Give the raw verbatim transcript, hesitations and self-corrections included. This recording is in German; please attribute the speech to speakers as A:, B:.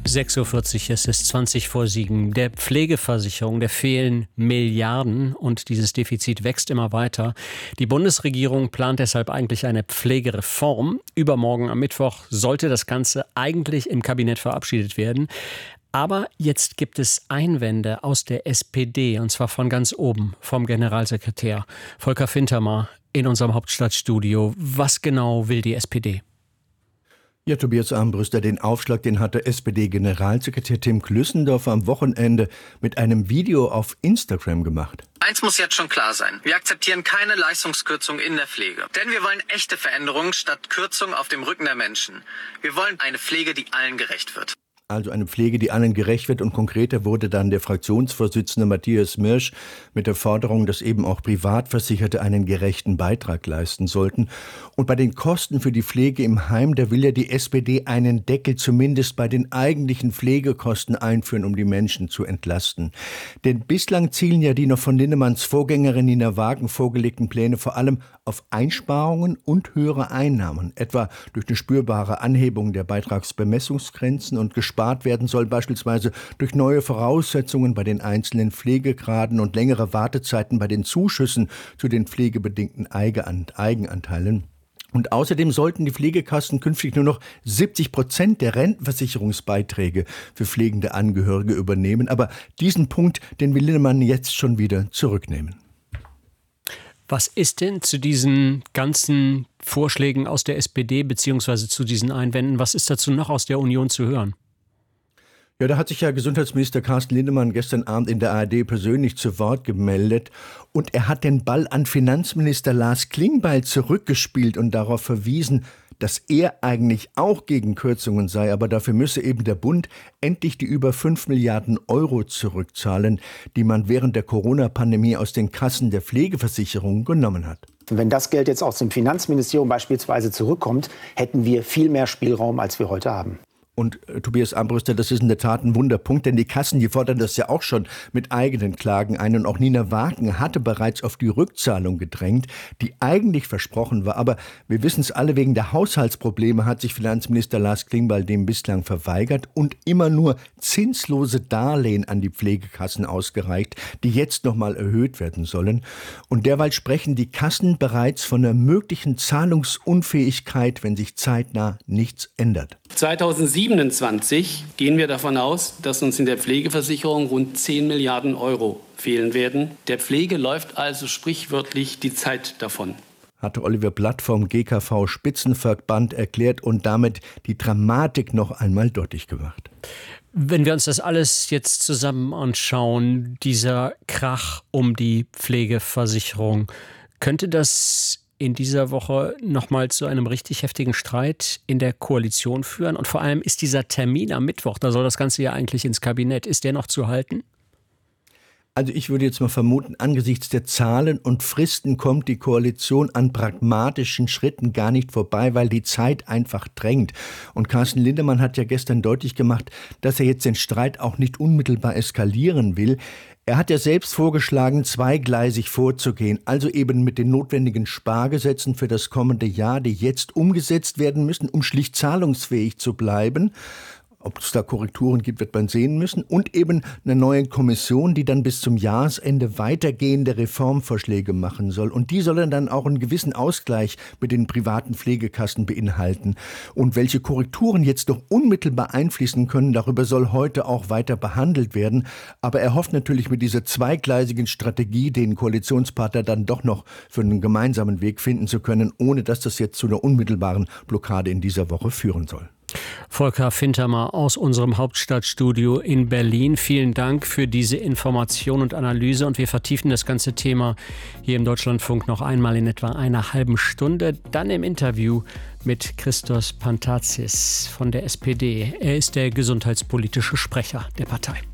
A: sechs Uhr vierzig, es ist zwanzig vor sieben. Der Pflegeversicherung, der fehlen Milliarden und dieses Defizit wächst immer weiter. Die Bundesregierung plant deshalb eigentlich eine Pflegereform. Übermorgen am Mittwoch sollte das Ganze eigentlich im Kabinett verabschiedet werden. Aber jetzt gibt es Einwände aus der S P D, und zwar von ganz oben, vom Generalsekretär Volker Fintermer in unserem Hauptstadtstudio. Was genau will die S P D?
B: Ja, Tobias Armbruster, den Aufschlag, den hatte S P D-Generalsekretär Tim Klüssendorfer am Wochenende mit einem Video auf Instagram gemacht.
C: Eins muss jetzt schon klar sein. Wir akzeptieren keine Leistungskürzung in der Pflege. Denn wir wollen echte Veränderungen statt Kürzung auf dem Rücken der Menschen. Wir wollen eine Pflege, die allen gerecht wird.
B: Also eine Pflege, die allen gerecht wird, und konkreter wurde dann der Fraktionsvorsitzende Matthias Mirsch mit der Forderung, dass eben auch Privatversicherte einen gerechten Beitrag leisten sollten. Und bei den Kosten für die Pflege im Heim, da will ja die S P D einen Deckel zumindest bei den eigentlichen Pflegekosten einführen, um die Menschen zu entlasten. Denn bislang zielen ja die noch von Linnemanns Vorgängerin Nina Wagen vorgelegten Pläne vor allem auf Einsparungen und höhere Einnahmen, etwa durch eine spürbare Anhebung der Beitragsbemessungsgrenzen, und gespart werden soll beispielsweise durch neue Voraussetzungen bei den einzelnen Pflegegraden und längere Wartezeiten bei den Zuschüssen zu den pflegebedingten Eigenanteilen. Und außerdem sollten die Pflegekassen künftig nur noch siebzig Prozent der Rentenversicherungsbeiträge für pflegende Angehörige übernehmen. Aber diesen Punkt, den will Linnemann jetzt schon wieder zurücknehmen.
A: Was ist denn zu diesen ganzen Vorschlägen aus der S P D bzw. zu diesen Einwänden, was ist dazu noch aus der Union zu hören?
B: Ja, da hat sich ja Gesundheitsminister Carsten Linnemann gestern Abend in der A R D persönlich zu Wort gemeldet. Und er hat den Ball an Finanzminister Lars Klingbeil zurückgespielt und darauf verwiesen, dass er eigentlich auch gegen Kürzungen sei, aber dafür müsse eben der Bund endlich die über fünf Milliarden Euro zurückzahlen, die man während der Corona-Pandemie aus den Kassen der Pflegeversicherung genommen hat.
D: Wenn das Geld jetzt aus dem Finanzministerium beispielsweise zurückkommt, hätten wir viel mehr Spielraum, als wir heute haben.
B: Und äh, Tobias Armbruster, das ist in der Tat ein Wunderpunkt, denn die Kassen, die fordern das ja auch schon mit eigenen Klagen ein. Und auch Nina Wagen hatte bereits auf die Rückzahlung gedrängt, die eigentlich versprochen war. Aber wir wissen es alle, wegen der Haushaltsprobleme hat sich Finanzminister Lars Klingbeil dem bislang verweigert und immer nur zinslose Darlehen an die Pflegekassen ausgereicht, die jetzt nochmal erhöht werden sollen. Und derweil sprechen die Kassen bereits von einer möglichen Zahlungsunfähigkeit, wenn sich zeitnah nichts ändert.
E: zweitausendsiebenundzwanzig gehen wir davon aus, dass uns in der Pflegeversicherung rund zehn Milliarden Euro fehlen werden. Der Pflege läuft also sprichwörtlich die Zeit davon.
B: Hatte Oliver Blatt vom G K V-Spitzenverband erklärt und damit die Dramatik noch einmal deutlich gemacht.
A: Wenn wir uns das alles jetzt zusammen anschauen, dieser Krach um die Pflegeversicherung, könnte das in dieser Woche nochmal zu einem richtig heftigen Streit in der Koalition führen? Und vor allem, ist dieser Termin am Mittwoch, da soll das Ganze ja eigentlich ins Kabinett, ist der noch zu halten?
B: Also ich würde jetzt mal vermuten, angesichts der Zahlen und Fristen kommt die Koalition an pragmatischen Schritten gar nicht vorbei, weil die Zeit einfach drängt. Und Carsten Linnemann hat ja gestern deutlich gemacht, dass er jetzt den Streit auch nicht unmittelbar eskalieren will. Er hat ja selbst vorgeschlagen, zweigleisig vorzugehen, also eben mit den notwendigen Spargesetzen für das kommende Jahr, die jetzt umgesetzt werden müssen, um schlicht zahlungsfähig zu bleiben. Ob es da Korrekturen gibt, wird man sehen müssen. Und eben eine neue Kommission, die dann bis zum Jahresende weitergehende Reformvorschläge machen soll. Und die sollen dann auch einen gewissen Ausgleich mit den privaten Pflegekassen beinhalten. Und welche Korrekturen jetzt noch unmittelbar einfließen können, darüber soll heute auch weiter behandelt werden. Aber er hofft natürlich mit dieser zweigleisigen Strategie, den Koalitionspartner dann doch noch für einen gemeinsamen Weg finden zu können, ohne dass das jetzt zu einer unmittelbaren Blockade in dieser Woche führen soll.
A: Volker Fintermer aus unserem Hauptstadtstudio in Berlin. Vielen Dank für diese Information und Analyse, und wir vertiefen das ganze Thema hier im Deutschlandfunk noch einmal in etwa einer halben Stunde. Dann im Interview mit Christos Pantazis von der S P D. Er ist der gesundheitspolitische Sprecher der Partei.